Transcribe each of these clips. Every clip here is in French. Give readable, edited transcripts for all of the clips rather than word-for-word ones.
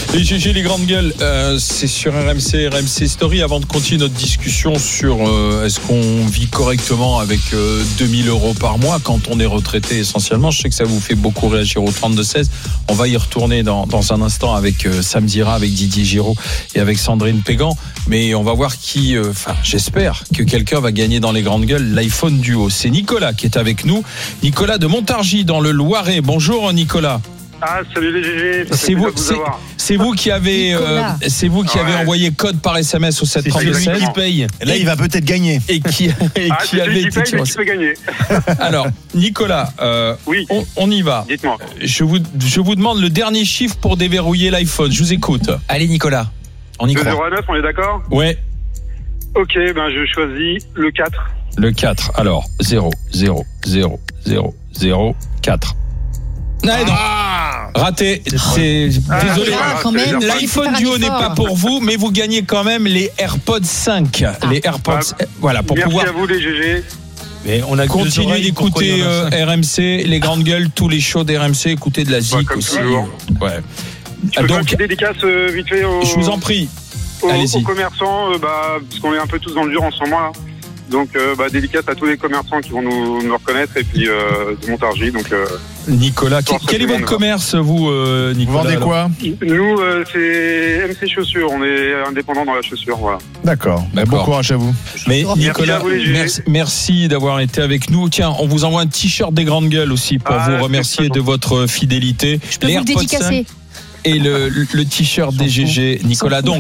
Les GG, les grandes gueules, c'est sur RMC Story. Avant de continuer notre discussion sur est-ce qu'on vit correctement avec 2000 € par mois quand on est retraité essentiellement. Je sais que ça vous fait beaucoup réagir au 32-16. On va y retourner dans un instant avec Sam Zira, avec Didier Giraud et avec Sandrine Pégan. Mais on va voir qui, j'espère que quelqu'un va gagner dans les grandes gueules l'iPhone Duo. C'est Nicolas qui est avec nous. Nicolas de Montargis dans le Loiret. Bonjour Nicolas. Ah, salut les GG, c'est vous qui avez envoyé code par SMS au 732-16 qui paye. Là, il va peut-être gagner. Et qui avait été tiré. Qui peut gagner. Alors, Nicolas, oui. on y va. Dites-moi. Je vous demande le dernier chiffre pour déverrouiller l'iPhone. Je vous écoute. Allez, Nicolas. On y croit. 2,09, on est d'accord ? Ouais. Ok, je choisis le 4. Le 4. Alors, 0, 0, 0, 0, 0, 4. Non. Raté. Désolé. Quand même, L'iPhone Duo n'est pas pour vous, mais vous gagnez quand même les AirPods 5. Les AirPods. Voilà, pour merci pouvoir. Merci à vous les GG. Mais on a continué d'écouter RMC, les grandes gueules, tous les shows d'RMC, écouter de la zik aussi. Toujours. Ouais. Je peux faire une petite dédicace vite fait je vous en prie. Allez-y. Aux commerçants, parce qu'on est un peu tous dans le dur en ce moment là. Donc dédicace à tous les commerçants qui vont nous reconnaître et puis de Montargis. Donc Nicolas, quel est votre commerce vous Nicolas? Vous vendez quoi? Nous c'est MC Chaussures, on est indépendant dans la chaussure, voilà. D'accord. Bon courage à vous. Mais Nicolas, merci d'avoir été avec nous. Tiens, on vous envoie un t-shirt des grandes gueules aussi pour vous remercier de votre fidélité. Je peux vous le dédicacer. Et le t-shirt des GG, Nicolas. Donc,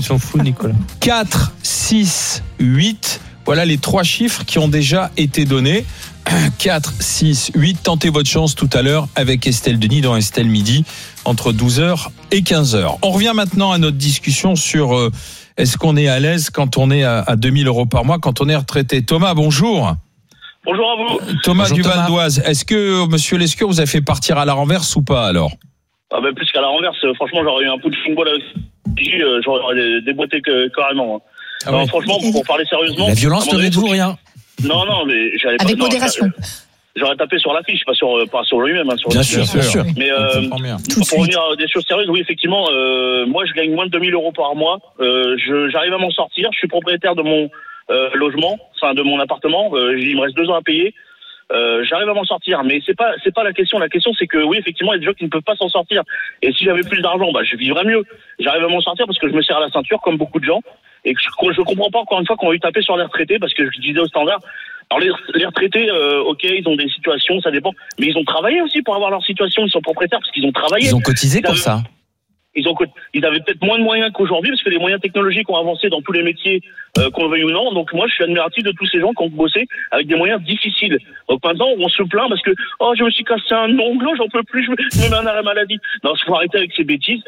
4, 6, 8. Voilà les 3 chiffres qui ont déjà été donnés. 4, 6, 8. Tentez votre chance tout à l'heure avec Estelle Denis dans Estelle Midi entre 12h et 15h. On revient maintenant à notre discussion sur est-ce qu'on est à l'aise quand on est à 2000 € par mois, quand on est retraité. Thomas, bonjour. Bonjour à vous. Thomas du Val d'Oise. Est-ce que monsieur Lescure vous a fait partir à la renverse ou pas alors? Plus qu'à la renverse, franchement, j'aurais eu un coup de football avec j'aurais déboîté carrément. Oui. Franchement, pour parler sérieusement. La violence ne résout rien. Non, mais j'allais pas. Avec modération. J'aurais tapé sur l'affiche, pas sur lui-même. Sur bien sûr. Mais pour revenir à des choses sérieuses, oui, effectivement, moi, je gagne moins de 2000 € par mois. J'arrive à m'en sortir. Je suis propriétaire de mon logement, enfin de mon appartement. Il me reste 2 ans à payer. J'arrive à m'en sortir, mais c'est pas la question. La question, c'est que oui, effectivement, il y a des gens qui ne peuvent pas s'en sortir. Et si j'avais plus d'argent, je vivrais mieux. J'arrive à m'en sortir parce que je me serre à la ceinture, comme beaucoup de gens. Et que je comprends pas encore une fois qu'on va eu taper sur les retraités, parce que je disais au standard. Alors les retraités, ok, ils ont des situations, ça dépend, mais ils ont travaillé aussi pour avoir leur situation. Ils sont propriétaires parce qu'ils ont travaillé. Ils ont cotisé pour ça. Ils avaient peut-être moins de moyens qu'aujourd'hui, parce que les moyens technologiques ont avancé dans tous les métiers, qu'on veuille ou non. Donc moi, je suis admiratif de tous ces gens qui ont bossé avec des moyens difficiles. Donc maintenant, on se plaint parce que je me suis cassé un ongle, j'en peux plus, je me mets un arrêt maladie. Non, il faut arrêter avec ces bêtises.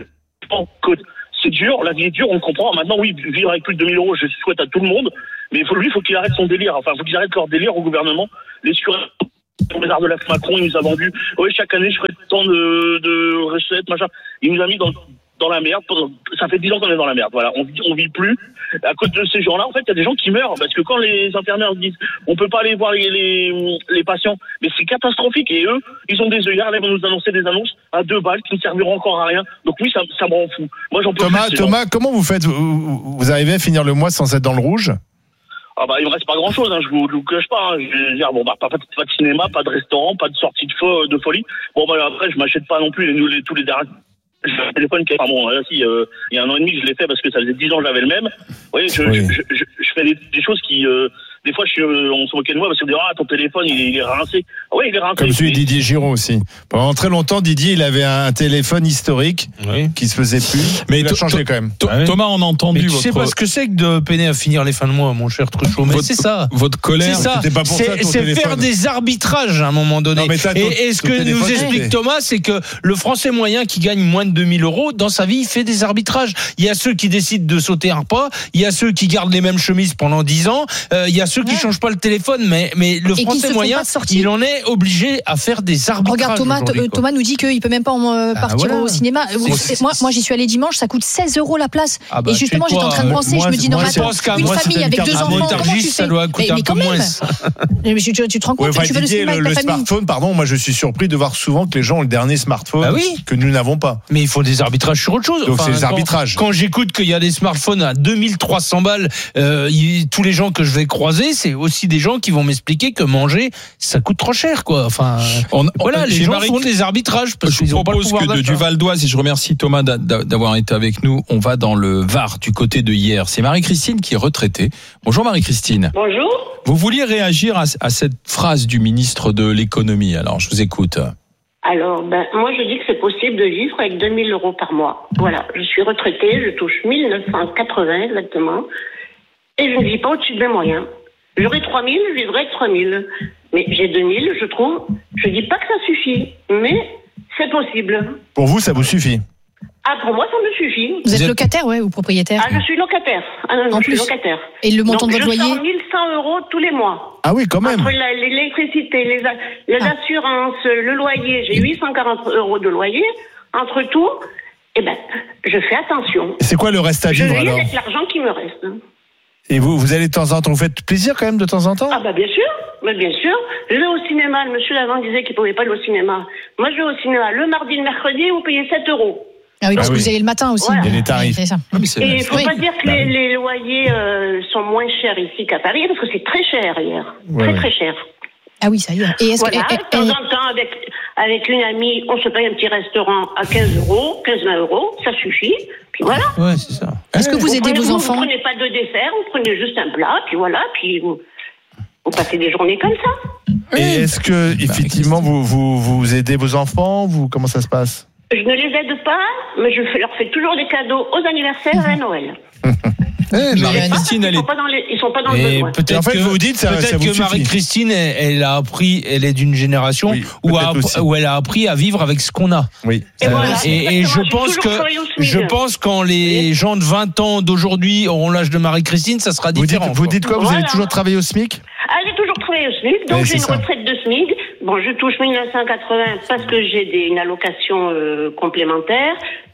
C'est dur, la vie est dure, on le comprend. Maintenant, oui, vivre avec plus de 2000 €, je souhaite à tout le monde, mais il faut qu'il arrête son délire. Enfin, il faut qu'ils arrêtent leur délire au gouvernement. Les pour les arts de la Macron, il nous a vendu. Oui, chaque année, je ferai tant de recettes, machin. Il nous a mis dans la merde. Ça fait 10 ans qu'on est dans la merde. Voilà, on vit plus. À cause de ces gens-là, en fait, il y a des gens qui meurent parce que quand les infirmières disent, on peut pas aller voir les patients, mais c'est catastrophique. Et eux, ils ont des œillères. Là, ils vont nous annoncer des annonces à 2 balles qui ne serviront encore à rien. Donc oui, ça me rend fou. Moi, j'en peux plus. Thomas, comment vous faites? Vous arrivez à finir le mois sans être dans le rouge? Il me reste pas grand chose, je vous cache pas, Je veux dire, pas de cinéma, pas de restaurant, pas de sortie de folie. Après, je m'achète pas non plus tous les derniers. J'ai un téléphone qui est il y a 1 an et demi, je l'ai fait parce que ça faisait 10 ans que j'avais le même. Vous voyez, je fais des choses qui, des fois, on se moquait de moi parce qu'on dit, ton téléphone, il est rincé. Oui, il est rincé. Comme celui de Didier Giraud aussi. Pendant très longtemps, Didier, il avait un téléphone historique qui se faisait plus. Mais il a changé quand même. Thomas, on a entendu mais tu sais pas ce que c'est que de peiner à finir les fins de mois, mon cher Truchot. Mais c'est ça. Votre colère. C'est ça. C'est faire des arbitrages à un moment donné. Et ce que nous explique Thomas, c'est que le Français moyen qui gagne moins de 2000 € dans sa vie, il fait des arbitrages. Il y a ceux qui décident de sauter un pas. Il y a ceux qui gardent les mêmes chemises pendant 10 ans. Il y a ceux ceux qui changent pas le téléphone, mais le Français moyen, il en est obligé à faire des arbitrages. Regarde, Thomas nous dit qu'il peut même pas partir au cinéma. Moi, j'y suis allé dimanche, ça coûte 16 € la place. Et justement, j'étais en train de penser, je me dis, non, mais attends, une famille avec 2 enfants, comment tu fais? Ça doit coûter un peu moins. Mais tu te rends compte que tu veux le cinéma avec ta famille? Le smartphone, pardon, moi je suis surpris de voir souvent que les gens ont le dernier smartphone que nous n'avons pas. Mais il faut des arbitrages sur autre chose. Donc c'est des arbitrages. Quand j'écoute qu'il y a des smartphones à 2300 balles, tous les gens que je vais croiser, c'est aussi des gens qui vont m'expliquer que manger, ça coûte trop cher, quoi. Enfin, les gens font des arbitrages parce qu'ils ont pas le pouvoir d'achat. Du Val d'Oise, et je remercie Thomas d'avoir été avec nous, on va dans le Var, du côté de Hyères. C'est Marie-Christine qui est retraitée. Bonjour Marie-Christine. Bonjour. Vous vouliez réagir à cette phrase du ministre de l'économie, alors je vous écoute. Alors, moi je dis que c'est possible de vivre avec 2 000 € par mois. Voilà, je suis retraitée, je touche 1 980 exactement, et je ne vis pas au-dessus de mes moyens. J'aurais 3 000, je vivrais avec 3 000. Mais j'ai 2 000, je trouve. Je dis pas que ça suffit, mais c'est possible. Pour vous, ça vous suffit? Ah, pour moi, ça me suffit. Vous êtes locataire, ou propriétaire? Ah, je suis locataire. Je suis locataire. Et le montant de votre loyer? Je sors 1 100 € tous les mois. Ah oui, quand même. Entre l'électricité, les assurances, le loyer, j'ai 840 € de loyer. Entre tout, je fais attention. Et c'est quoi le reste à vivre alors? Je vis avec l'argent qui me reste. Et vous allez de temps en temps, vous faites plaisir quand même de temps en temps? Ah bien sûr, bien sûr. Je vais au cinéma, le monsieur d'avant disait qu'il ne pouvait pas aller au cinéma. Moi je vais au cinéma le mardi et le mercredi, vous payez 7 €. Ah oui, parce que vous avez le matin aussi. Voilà. Il y a les tarifs. C'est ça. Et il ne faut pas dire que les loyers sont moins chers ici qu'à Paris, parce que c'est très cher hier. Très cher. Ah oui, ça y est. Et est-ce de temps en temps, avec une amie, on se paye un petit restaurant à 15 €, 15-20 €, ça suffit. Puis voilà. Ouais, c'est ça. Est-ce que vous aidez vos enfants? Vous ne prenez pas de dessert, vous prenez juste un plat, puis voilà, puis vous passez des journées comme ça. Et est-ce que, effectivement, vous aidez vos enfants? Comment ça se passe? Je ne les aide pas, mais je leur fais toujours des cadeaux aux anniversaires et à Noël. Marie-Christine, ils sont pas dans le besoin. Peut-être en fait, vous dites ça, peut-être ça vous que suffit. Marie-Christine, elle est d'une génération où elle a appris à vivre avec ce qu'on a. Oui. Et je pense quand les gens de 20 ans d'aujourd'hui auront l'âge de Marie-Christine, ça sera différent. Vous dites quoi? Vous allez toujours travailler au SMIC? J'ai toujours travaillé au SMIC, donc j'ai une retraite de SMIC. Bon, je touche 1 980 parce que j'ai une allocation complémentaire,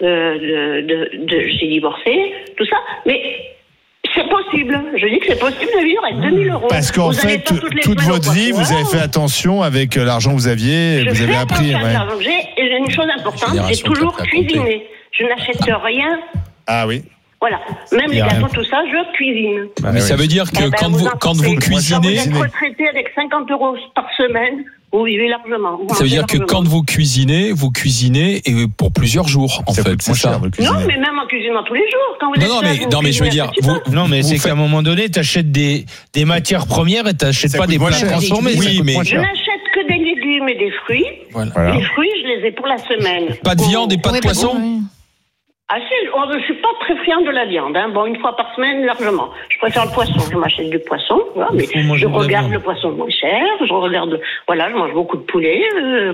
j'ai divorcé, tout ça, mais c'est possible. Je dis que c'est possible de vivre avec 2 000 €. Parce qu'en fait, toute votre vie, vous avez fait attention avec l'argent que vous aviez, vous avez appris. L'argent que j'ai, et j'ai une chose importante, j'ai toujours cuisiné. Je n'achète rien. Ah oui. Voilà, même les gâteaux, tout ça, je cuisine. Mais ça veut dire que quand vous cuisinez, vous êtes retraité avec 50 € par semaine, vous vivez largement. Ça veut dire que quand vous cuisinez et pour plusieurs jours, en fait, c'est ça. Non, mais même en cuisinant tous les jours. Quand vous non, mais je veux dire, c'est qu'à un moment donné, tu achètes des matières premières et tu n'achètes pas des plats transformés. Oui, mais je n'achète que des légumes et des fruits. Voilà. Les fruits, je les ai pour la semaine. Pas de viande et pas de poisson? Ah si, je ne suis pas très friande de la viande. Bon, une fois par semaine, largement. Je préfère le poisson. Je m'achète du poisson. Voilà, mais je regarde le poisson moins cher. Je mange beaucoup de poulet.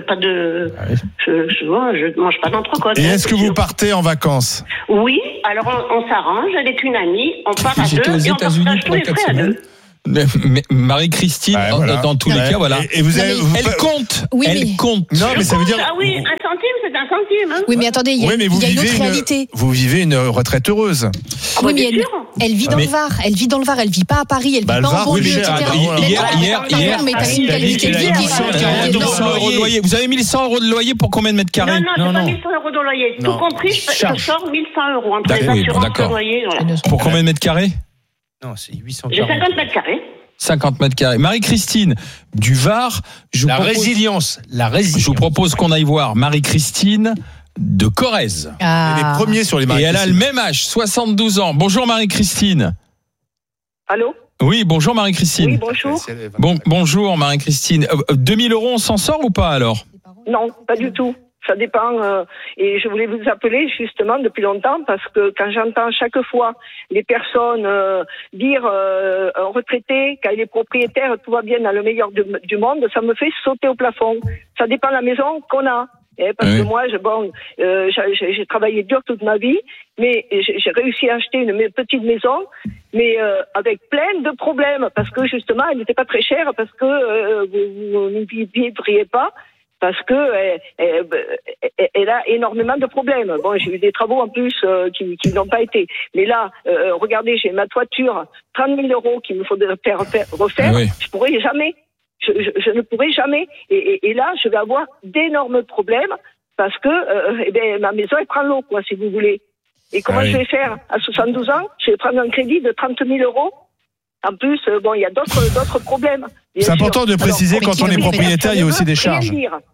Je mange pas d'entrecôte. Et est-ce que vous partez en vacances? Oui. Alors, on s'arrange avec une amie. On part à deux et on partage tous les frais à deux. Mais Marie-Christine, dans tous les cas, voilà. Et elle compte. Oui, elle compte. Non, mais ça veut dire. Ah oui, 1 centime, c'est 1 centime. Hein. Oui, mais attendez, il y a une autre réalité. Vous vivez une retraite heureuse. Oui, mais elle vit dans le Var. Elle vit dans le Var. Elle vit pas à Paris. Elle vit pas en banlieue, etc. Hier, mais t'as une qualité de vie qui est. Vous avez mis les 100 € de loyer pour combien de mètres carrés? Non, c'est pas 1 100 € de loyer. Tout compris, je sors 1 100 € entre les assurances et le loyer. Pour combien de mètres carrés? Non, c'est 840. J'ai 50 mètres carrés. 50 mètres carrés. Marie-Christine, du Var. Résilience. Je vous propose qu'on aille voir Marie-Christine de Corrèze. Elle est les premiers sur les Marie-Christine. Et elle a le même âge, 72 ans. Bonjour Marie-Christine. Allô? Oui, bonjour Marie-Christine. Oui, bonjour. Bonjour Marie-Christine. 2 000 €, on s'en sort ou pas alors? Non, pas du tout. Ça dépend. Et je voulais vous appeler justement depuis longtemps parce que quand j'entends chaque fois les personnes dire un retraité, quand il est propriétaire, tout va bien dans le meilleur du monde, ça me fait sauter au plafond. Ça dépend de la maison qu'on a. Parce que moi, j'ai travaillé dur toute ma vie mais j'ai réussi à acheter une petite maison, mais avec plein de problèmes, parce que justement, elle n'était pas très chère, parce que vous n'y vivriez pas, parce que elle a énormément de problèmes. Bon, j'ai eu des travaux en plus qui n'ont pas été. Mais là, regardez, j'ai ma toiture, 30 000 € qu'il me faudrait refaire. Oui. Je pourrais jamais. Je ne pourrai jamais. Et là, je vais avoir d'énormes problèmes parce que ma maison, elle prend l'eau, quoi, si vous voulez. Et comment je vais faire à 72 ans? Je vais prendre un crédit de 30 000 €. En plus, il y a d'autres problèmes. C'est important de préciser, quand on est propriétaire, il y a aussi des charges.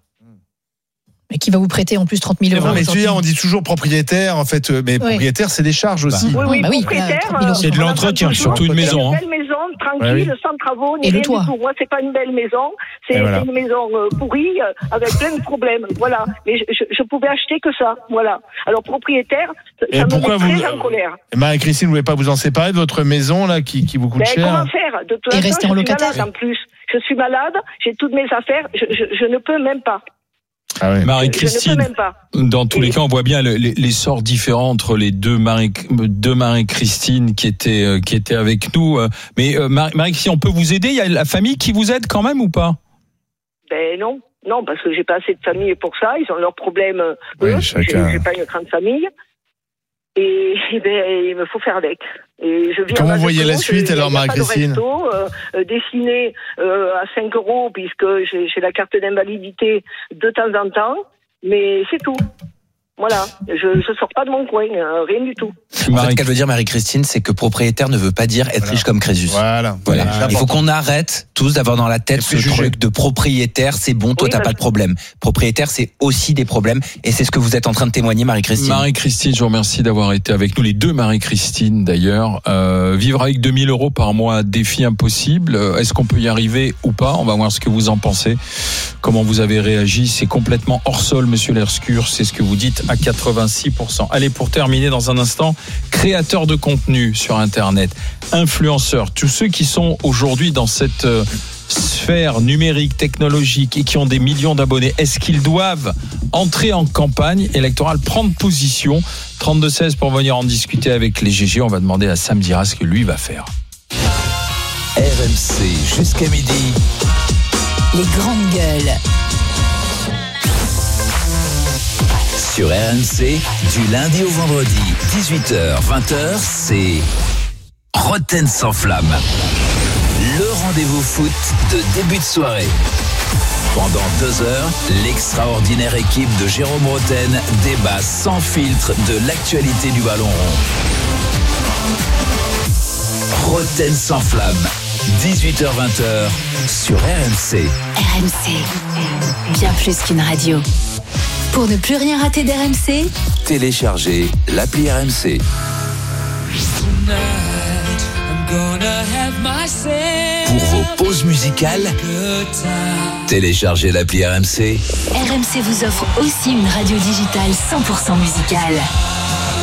Mais qui va vous prêter en plus 30 000 €? Non, mais on dit toujours propriétaire, en fait, mais propriétaire, c'est des charges aussi. Oui, propriétaire. C'est de l'entretien, surtout une maison. Une belle maison, tranquille, sans travaux, ni rien du tout. Moi, c'est pas une belle maison, c'est une maison pourrie, avec plein de problèmes. Voilà. Mais je pouvais acheter que ça. Voilà. Alors, propriétaire, ça me met très en colère. Marie-Christine, vous ne voulez pas vous en séparer de votre maison, là, qui vous coûte cher? Comment faire? De toute façon, rester en locataire. En plus. Je suis malade, j'ai toutes mes affaires, je ne peux même pas. Ah oui. Marie-Christine, dans tous les cas, on voit bien les sorts différents entre les deux Marie-Christine qui étaient avec nous. Mais Marie-Christine, on peut vous aider? Il y a la famille qui vous aide quand même ou pas? Non, parce que j'ai pas assez de famille pour ça. Ils ont leurs problèmes. J'ai pas une grande famille. Et il me faut faire avec. Et je viens. Comment vous voyez la suite alors, Marie-Christine? Dessiner à 5 € puisque j'ai la carte d'invalidité de temps en temps, mais c'est tout. Voilà, je sors pas de mon coin, rien du tout. En fait, ce qu'elle veut dire, Marie-Christine, c'est que propriétaire ne veut pas dire être riche comme Crésus. Voilà. Il faut qu'on arrête tous d'avoir dans la tête ce truc de propriétaire, c'est bon, toi t'as pas de problème. Propriétaire, c'est aussi des problèmes, et c'est ce que vous êtes en train de témoigner, Marie-Christine. Marie-Christine, je vous remercie d'avoir été avec nous, les deux Marie-Christine d'ailleurs. Vivre avec 2 000 € par mois, défi impossible. Est-ce qu'on peut y arriver ou pas? On va voir ce que vous en pensez. Comment vous avez réagi? C'est complètement hors sol, monsieur Lescure, c'est ce que vous dites à 86%. Allez, pour terminer dans un instant, créateurs de contenu sur Internet, influenceurs, tous ceux qui sont aujourd'hui dans cette sphère numérique, technologique et qui ont des millions d'abonnés, est-ce qu'ils doivent entrer en campagne électorale, prendre position? 32-16 pour venir en discuter avec les GG. On va demander à Sam Dira ce que lui va faire. RMC jusqu'à midi. Les grandes gueules. Sur RMC, du lundi au vendredi, 18h, 20h, c'est Roten sans flamme. Le rendez-vous foot de début de soirée. Pendant 2 heures, l'extraordinaire équipe de Jérôme Roten débat sans filtre de l'actualité du ballon rond. Roten sans flamme, 18h-20h sur RMC. RMC, bien plus qu'une radio. Pour ne plus rien rater d'RMC, téléchargez l'appli RMC. Pour vos pauses musicales, téléchargez l'appli RMC. RMC vous offre aussi une radio digitale 100% musicale.